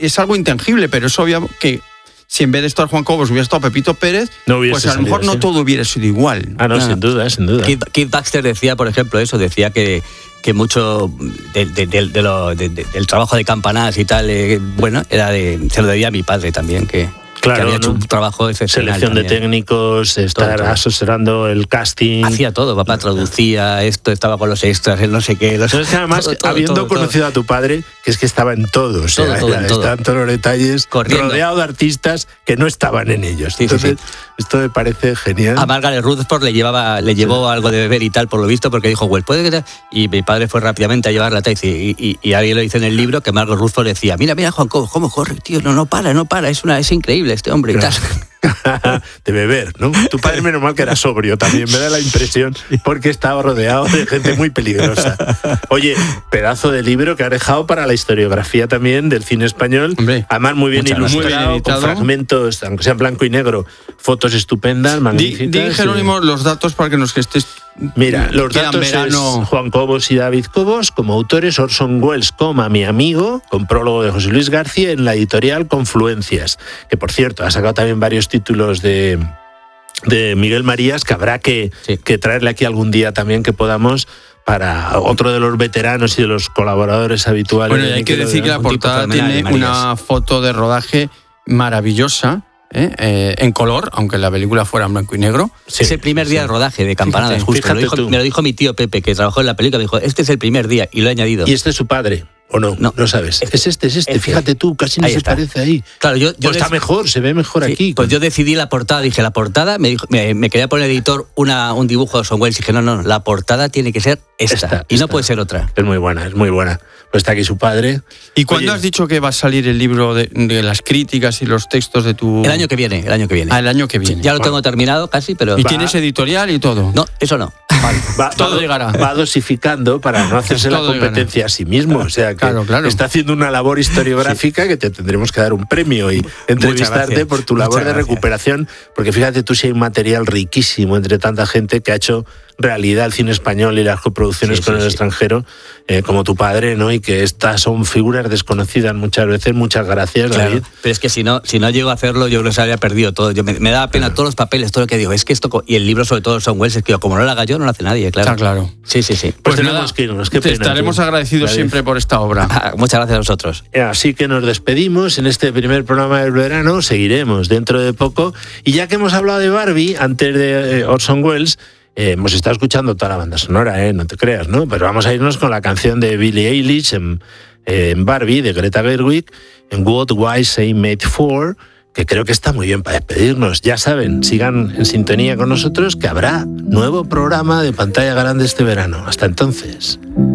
es algo intangible, pero es obvio que si en vez de estar Juan Cobos hubiera estado Pepito Pérez, pues a lo mejor no todo hubiera sido igual. Sin duda. Keith Baxter decía, por ejemplo, decía que mucho del trabajo de Campanás y tal, se lo debía a mi padre también, que había hecho un trabajo excepcional. Selección también. De técnicos, estar asesorando el casting. Hacía todo, papá traducía esto, estaba con los extras, el no sé qué. Es que además, habiendo conocido a tu padre, que es que estaba en todo, estaba en todos los detalles, corriendo, rodeado de artistas que no estaban en ellos. Entonces, esto me parece genial. A Margaret Rutherford le llevó algo de beber y tal, por lo visto, porque dijo, pues puede que... Y mi padre fue rápidamente a llevarla a y alguien lo dice en el libro, que Margaret Rutherford decía, mira, Juan Cobos, cómo corre, tío, no para, es increíble este hombre y tal. De beber, ¿no? Tu padre menos mal que era sobrio también, me da la impresión, porque estaba rodeado de gente muy peligrosa. Oye, pedazo de libro que ha dejado para la historiografía también del cine español. Hombre, además muy bien ilustrado, con fragmentos, aunque sea en blanco y negro, fotos estupendas, magníficas. Di Jerónimo los datos para que nos estés. Mira, los datos es Juan Cobos y David Cobos, como autores Orson Welles, Mi amigo, con prólogo de José Luis García, en la editorial Confluencias, que por cierto ha sacado también varios títulos de Miguel Marías, que habrá que traerle aquí algún día también, que podamos, para otro de los veteranos y de los colaboradores habituales. Bueno, y hay que decir que la portada tiene una foto de rodaje maravillosa, en color, aunque la película fuera en blanco y negro. Sí, es el primer día de rodaje de Campanadas, justo. Me lo dijo mi tío Pepe, que trabajó en la película, me dijo, este es el primer día, y lo he añadido. ¿Y este es su padre? ¿O no? No sabes. Es este. Fíjate tú, casi no se parece ahí. Claro, yo está mejor, se ve mejor aquí. Pues yo decidí la portada, dije, la portada, me quería poner el editor un dibujo de Orson Welles, y dije, no, la portada tiene que ser esta. No puede ser otra. Es muy buena. Pues está aquí su padre. ¿Y cuándo has dicho que va a salir el libro de las críticas y los textos de tu...? El año que viene. El año que viene. Sí, ya lo tengo terminado casi, pero... ¿Y tienes editorial y todo? No, eso no. Todo llegará. Va dosificando para no hacerse la competencia a sí mismo. O sea, que está haciendo una labor historiográfica que te tendremos que dar un premio y entrevistarte por tu labor de recuperación, porque fíjate tú si hay un material riquísimo entre tanta gente que ha hecho realidad el cine español y las coproducciones con el extranjero, como tu padre, ¿no? Y que estas son figuras desconocidas muchas veces. Muchas gracias, David. Pero es que si no llego a hacerlo, yo creo que se habría perdido todo. Me da pena todos los papeles, todo lo que digo. Es que esto, y el libro sobre todo Orson Welles, es que como no lo haga yo, no lo hace nadie, claro. Está claro. Sí. Pues tenemos que irnos. Qué pena, estaremos agradecidos siempre por esta obra. Muchas gracias a vosotros. Así que nos despedimos en este primer programa del verano. Seguiremos dentro de poco. Y ya que hemos hablado de Barbie, antes de Orson Welles, hemos estado escuchando toda la banda sonora, no te creas, ¿no? Pero vamos a irnos con la canción de Billie Eilish en Barbie, de Greta Gerwig, en What Was I Made For, que creo que está muy bien para despedirnos. Ya saben, sigan en sintonía con nosotros, que habrá nuevo programa de Pantalla Grande este verano. Hasta entonces.